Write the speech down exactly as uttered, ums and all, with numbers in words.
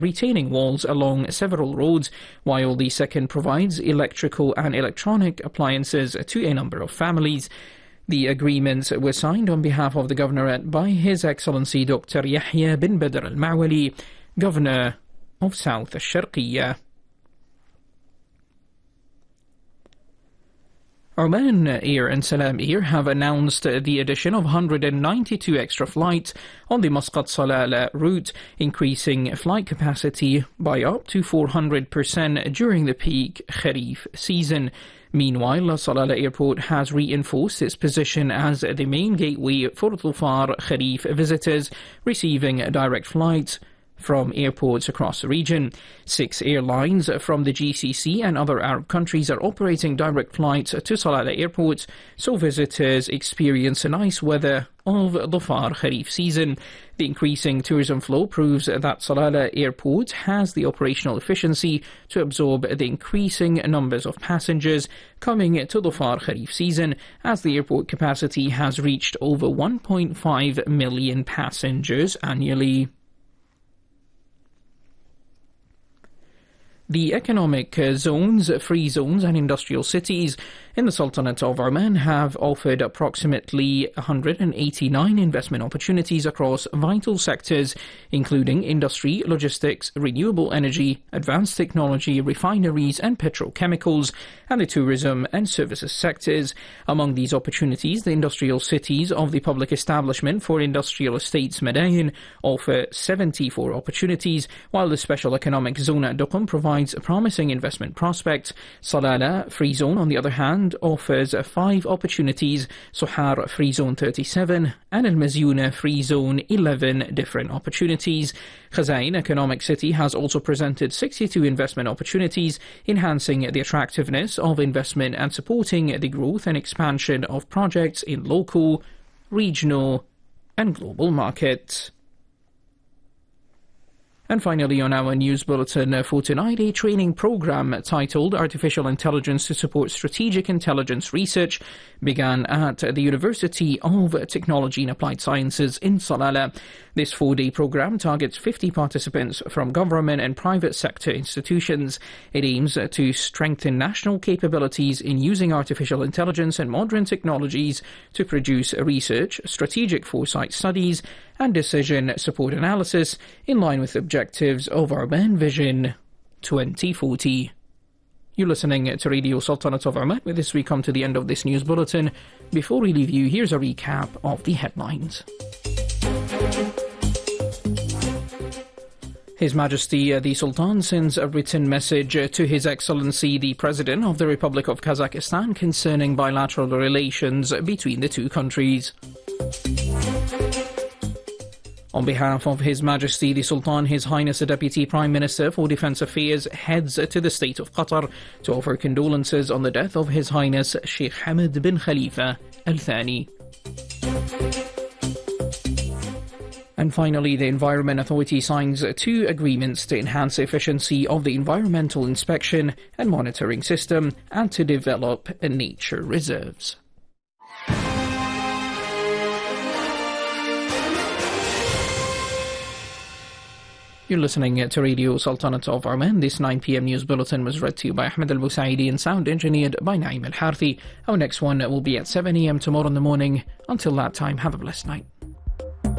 retaining walls along several roads, while the second provides electrical and electronic appliances to a number of families. The agreements were signed on behalf of the Governorate by His Excellency Doctor Yahya bin Badr al-Ma'wali, Governor of South al-Sharqiyya. Oman Air and Salam Air have announced the addition of one hundred ninety-two extra flights on the Muscat-Salalah route, increasing flight capacity by up to four hundred percent during the peak Kharif season. Meanwhile, Salalah Airport has reinforced its position as the main gateway for Dhofar Kharif visitors, receiving direct flights from airports across the region. Six airlines from the G C C and other Arab countries are operating direct flights to Salalah Airport, so visitors experience a nice weather of Dhofar Kharif season. The increasing tourism flow proves that Salalah Airport has the operational efficiency to absorb the increasing numbers of passengers coming to Dhofar Kharif season, as the airport capacity has reached over one point five million passengers annually. The economic zones, free zones and industrial cities in the Sultanate of Oman have offered approximately one hundred eighty-nine investment opportunities across vital sectors, including industry, logistics, renewable energy, advanced technology, refineries and petrochemicals, and the tourism and services sectors. Among these opportunities, the industrial cities of the Public Establishment for Industrial Estates Madain offer seventy-four opportunities, while the Special Economic Zone at Duqm provides promising investment prospects. Salalah Free Zone, on the other hand, offers five opportunities, Sohar Free Zone thirty-seven and Al Mazyuna Free Zone eleven different opportunities. Khazain Economic City has also presented sixty-two investment opportunities, enhancing the attractiveness of investment and supporting the growth and expansion of projects in local, regional and global markets. And finally, on our news bulletin for tonight, a training program titled Artificial Intelligence to Support Strategic Intelligence Research began at the University of Technology and Applied Sciences in Salalah. This four-day program targets fifty participants from government and private sector institutions. It aims to strengthen national capabilities in using artificial intelligence and modern technologies to produce research, strategic foresight studies, and decision support analysis in line with the objectives of Oman Vision twenty forty. You're listening to Radio Sultanate of Oman. With this, we come to the end of this news bulletin. Before we leave you, here's a recap of the headlines. His Majesty the Sultan sends a written message to His Excellency the President of the Republic of Kazakhstan concerning bilateral relations between the two countries. On behalf of His Majesty the Sultan, His Highness the Deputy Prime Minister for Defence Affairs heads to the State of Qatar to offer condolences on the death of His Highness Sheikh Hamad bin Khalifa Al Thani. And finally, the Environment Authority signs two agreements to enhance the efficiency of the environmental inspection and monitoring system and to develop nature reserves. You're listening to Radio Sultanate of Oman. This nine p m news bulletin was read to you by Ahmed Al-Busaidi and sound engineered by Naim Al-Harthi. Our next one will be at seven a m tomorrow in the morning. Until that time, have a blessed night.